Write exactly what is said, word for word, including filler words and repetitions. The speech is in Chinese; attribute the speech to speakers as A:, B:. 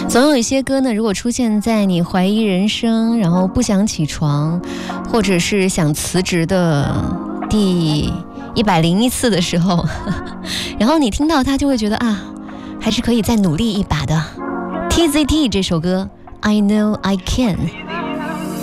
A: 总有一些歌呢，如果出现在你怀疑人生，然后不想起床，或者是想辞职的第一百零一次的时候，然后你听到它就会觉得啊，还是可以再努力一把的。T Z T 这首歌 I Know I Can。